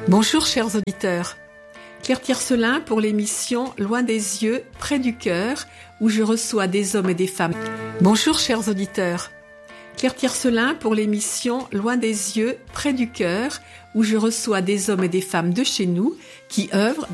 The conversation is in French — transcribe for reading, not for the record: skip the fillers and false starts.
Bonjour chers auditeurs, Claire Tiercelin pour l'émission Loin des yeux, près du cœur, où je reçois des hommes et des femmes. Bonjour chers auditeurs, Claire Tiercelin pour l'émission Loin des yeux, près du cœur, où je reçois des hommes et des femmes de chez nous qui œuvrent